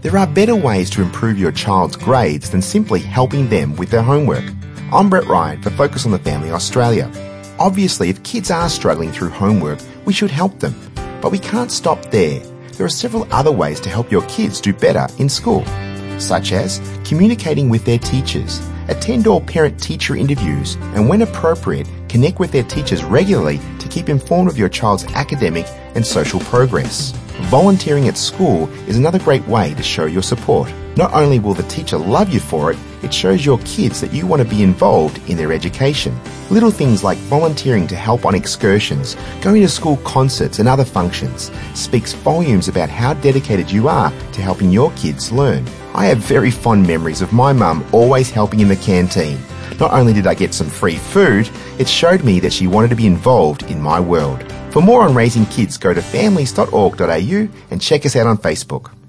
There are better ways to improve your child's grades than simply helping them with their homework. I'm Brett Ryan for Focus on the Family Australia. Obviously, if kids are struggling through homework, we should help them. But we can't stop there. There are several other ways to help your kids do better in school, such as communicating with their teachers, attend all parent-teacher interviews, and when appropriate, connect with their teachers regularly to keep informed of your child's academic and social progress. Volunteering at school is another great way to show your support. Not only will the teacher love you for it, it shows your kids that you want to be involved in their education. Little things like volunteering to help on excursions, going to school concerts and other functions speaks volumes about how dedicated you are to helping your kids learn. I have very fond memories of my mum always helping in the canteen. Not only did I get some free food, it showed me that she wanted to be involved in my world. For more on raising kids, go to families.org.au and check us out on Facebook.